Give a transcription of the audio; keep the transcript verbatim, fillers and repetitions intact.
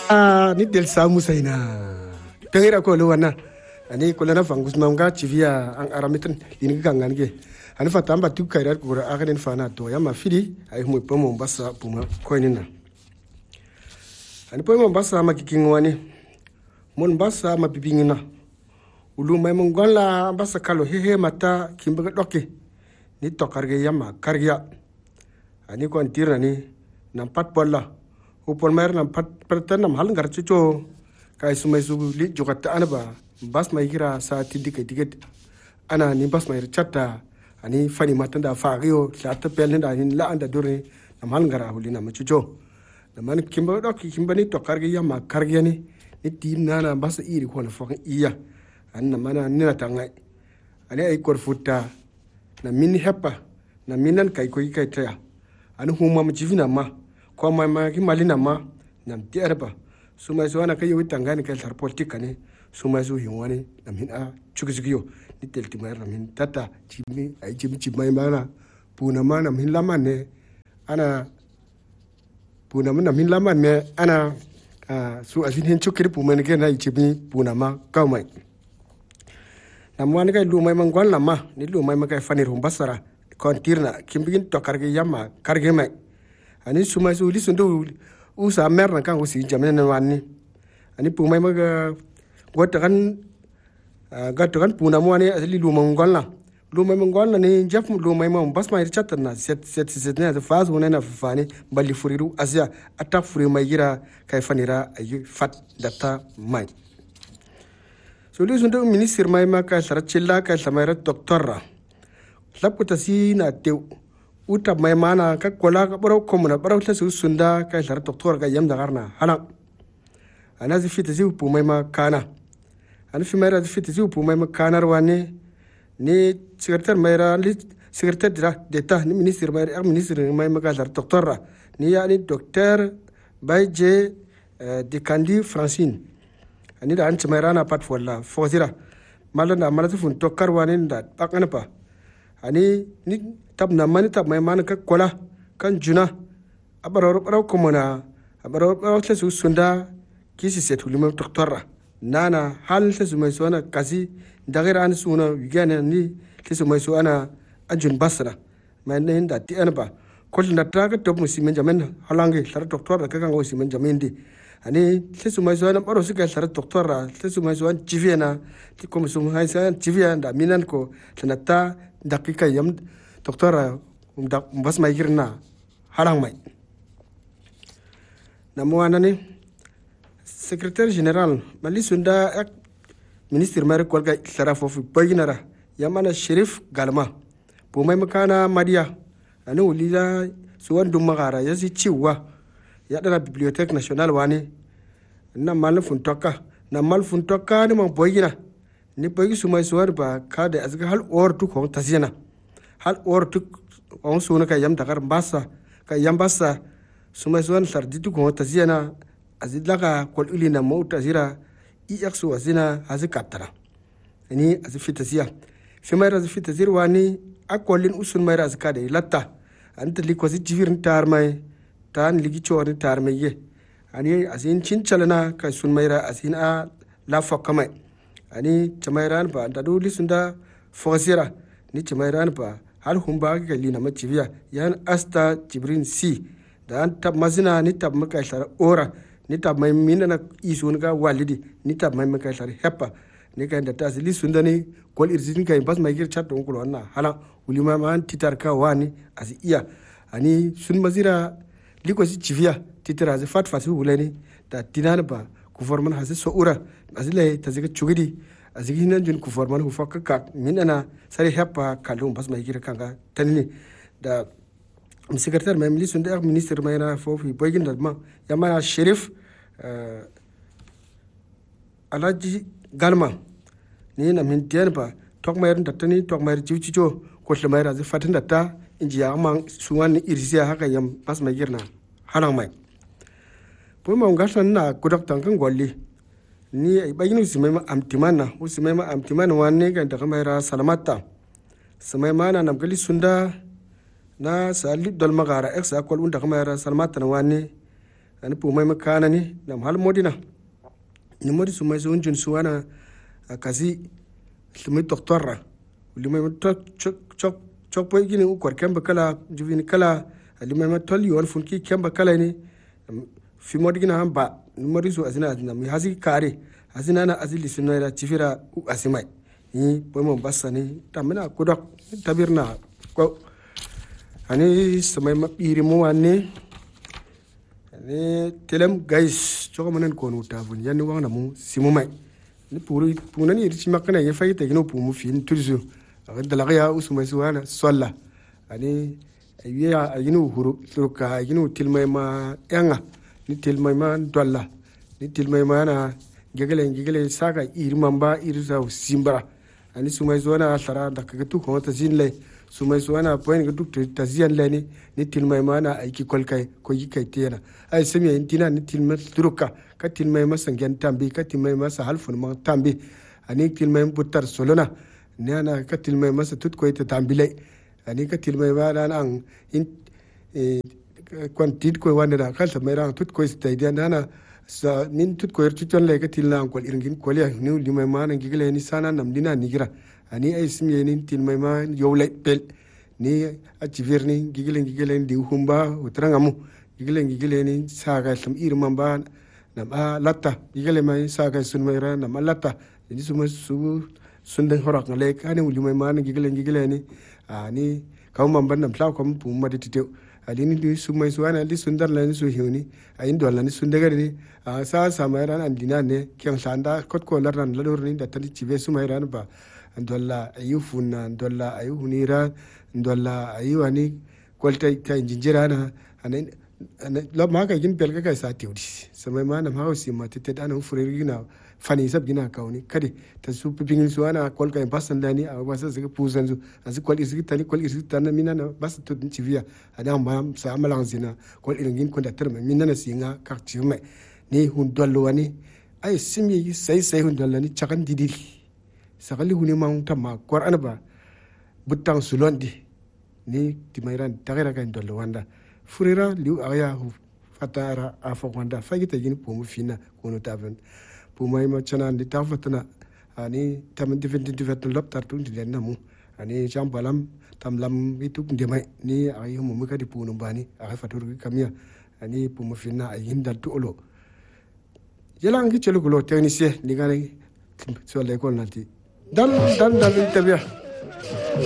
Ah, ni del samu saina. Pengira ko lo wana. Ani ko lana fangus mamga chivia ang aramitan ini gangan ge. Ani fatamba tu kairat ko akaden fana to ya mafidi ay mo pomo Mombasa puma ko nina. Ani pomo Mombasa ma kikingwani. Mombasa ma bibingina. Ulu mai mongala Mombasa kalo hehe mata kimbaga doke. Ni to karge yama kargia. Ani ko antira ni nampat bolla. Upon mer nam pat perten nam hal ngar cuco kai sumai su li jokat ana ba bas mai kira sa tidike tiket ana ni bas mai chatta ani fani matanda fario chatta pelne da ni la anda dore nam hal ngar ahuli nam cuco nam man kimba dok kimba ni to karge ya ma karge ni ni tim nana bas iri ko na fok iya an nam mana ni na tangai ani ay kor futta na min heppa na minan kai ko kai taya ani huma mu jivina ma ko mai ma ki malina ma nam tierba suma so ana kayo tangani kal tar politika ne suma so hiwani nam hin a chugisigiyo ni telti mai nam hin tata chimi ai chimi chimai mala puna ma nam hin lama ne ana puna ma nam hin lama ne ana su azin hin chukiri puma ne na chimi puna ma ka mai nam wani kai lu mai mangwan lama ni lu mai ma kai fanir hum basara kontirna kimbigin to karge yamma karge mai ani suma su li sundu usa merna kan usi jamene wani ani pumai maga gota kan gata kan puna mo ani asli lu mongolna lu mai mongolna ni jaf lu mai mo bas mai chatta na set set set ne faz wona na fani balli furiru asya atta furi mai gira kai fanira ayi fat data mai so li sundu minister mai ma ka sarachilla ka samara doktorra laputa si na tew uta mai mana ka kola ka baro komuna baro ta su sunda ka lar doktor ga yam da garna hala ana zi fita zi pu mai ma kana ana fi mai ra zi fita zi pu mai ma kana rawani ni secretary mai ra li secretary dira d'etat ni ministre mai ra ministre mai ma ka lar doktor ra ni ya ni docteur Baije de Kandi Francine ani da an ci mai rana pat folla fozira malana malatu fun tokkar wani da bakana pa ani ni tab na mani tab mai mana ka kola kan juna abaro baro komona abaro baro ta su sunda kisi setu lima doktora nana hal ta su mai so ana kasi dagira an suna wigana ni ta su mai so ana ajun basra mai ne da ti an ba kol na traga top musimen jamen halange lar doktora ka kan o simen jamen di ani ta su mai so ana baro su ka lar doktora ta su mai so an jiviana ti kom su mai sa jivia da minan ko tanata dakika yam doktora umdak bas mai girna halang mai namuana ni secrétaire général mali sunda ak ministre mari kolga sarafo fi baginara yamana sherif galma po mai makana madia ani ulila suwan dum magara yasi ciwa ya dana bibliothèque nationale wani na mal fun tokka na mal fun tokka ni mo boyina ni boyi sumai suwar ba kada azga hal or tu ko tasina hal or tu on suna ka yam dakar basa ka yam basa suma suan sarditu ko taziana azidlaka kol ulina mauta zira i yaksu azina azikatara ni azifitasiya fimayra azifitazir wani akolin usun mayra azkade latta anta likozi jivirin tarmai tan ligi chori tarmai ye ani azin cinchalana ka sun mayra azin a la fokamai ani chamayran ba dadu lisunda fosira ni chamayran ba hal humba ga lina maciviya yan asta jibrin si da an tab mazina ni tab maka shar ora ni tab mai minana isun ga walidi ni tab mai maka shar heppa ni kan da tasili sundani kol irzin kai bas mai gir chat don kulo na hala ulima man titar ka wani asi iya ani sun mazira liko si civiya titara za fat fatu hulani da tinan ba ku forman hasi so ura azile taziga chugidi azigi nan jun ku forman hu fakka ka minana sare heppa kalum bas mai gira kanga tanini da secrétaire mai ministre de ministre mai na fofi boygin da ma yamana sherif alaji galma ni na min tiyan ba tok mai da tani tok mai jiucijo ko le mai razi fatin da ta inji ya ma suwan irisiya haka yam bas mai girna halang mai po ma ngashan na kudak tangan golli ni ay bagin usimai ma amtimana usimai ma amtimana wanne ga da mai ra salamata samai mana nam gali sunda na sali dol magara ex akol unda mai ra salamata wanne ani pu mai makana ni nam hal modina ni modi su mai zon jun suwana akazi lumi doktorra lumi tok chok chok chok boy gini u kor kemba kala juvini kala lumi ma tol yon fun ki kemba kala ni fi modi gina hamba ni modi su azina na mi hasi kare azina na azili sunna tifira u asimai ni boy mo basani tamina kudok tabirna ko ani samay mabiri mo wanne ni telem guys choko manen ko no tavun yanni wangna mu simu mai ni puru punani irci makana ya fayta gino pumu fin turzu dalaga ya usmai suwana salla ani ayiya ayinu huru suruka ayinu tilmai ma yanga ni tilmai ma dolla ni tilmai ma na gegele gegele saka irmamba irza simbara ani sumai zuwana sara da kaga tu ko ta zinle sumai zuwana point ga duk ta ziyan leni ni tilmai ma na aiki kolkai ko yi kai tena ai sami yin tina ni tilmai turuka ka tilmai ma sangen tambi ka tilmai ma sa halfun ma tambi ani tilmai butar solona ne ana ka tilmai ma sa tut ko ita tambile ani ka tilmai ma na an in kwantit ko wanda da kalta mai ran tut ko ita idan ana sa min tut ko yerti ton le ka tilna ko iringin ko le ni limai ma nan gigile ni sana nam dina ni gira ani ay simye ni tilmai ma yowle pel ni a civerni gigile gigile di humba utranga mu gigile gigile ni saga sam irman ba nam a latta gigile mai saga sun mai ra nam latta ni suma su sun den horak le ka ni limai ma nan gigile gigile ni ani kaw man ban nam tla ko mu ma de titew alini di sumai suwana di sundar la ni su hiuni ayin do la ni sundaga ni sa sa mai ran andina ne kyan sanda kot ko laran la dor ni da tali cibe sumai ran ba ndolla ayu funna ndolla ayu hunira ndolla ayu ani kolta ta jinjira na anan la ma ka gin pelka ka sa tiwdi samai ma na ma hausi ma tete ana fureri gina fani sab gina kauni kade ta su pipingin su ana kolka en pasan dani a wasa su puzan su asu kol isi tani kol isi tani mina na bas to din civia ada ma sa amalan zina kol irin ko da terma mina na singa ka tiume ni hun dollo wani ay simi sai sai hun dollo ni chakan didiri sakali huni ma tamma qur'an ba butang sulondi ni timairan tagira kan dollo wanda furira liu aya hu fatara afa wanda fagita gin pomu fina kono taven pumai ma chana ndi tafatana ani tam different different lop tartu ndi namu ani jambalam tam lam itu ndemai ni ayi mu muka di punu bani ayi fatur kamia ani pumu fina ayin dal tu olo yelang ki chelu gulo technicien ni gane so le ko nanti dan dan dan tabia